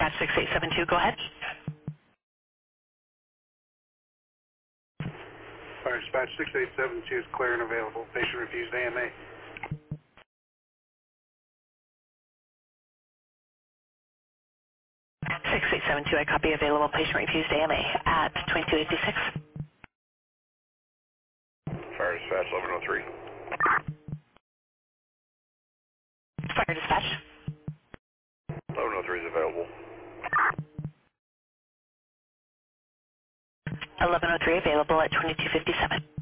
dispatch 6872, go ahead. Fire dispatch 6872 is clear and available. Patient refused AMA. 6872, I copy available. Patient refused AMA at 2286. Fire dispatch 1103. Fire dispatch. 1103 is available. 1103 available at 2257.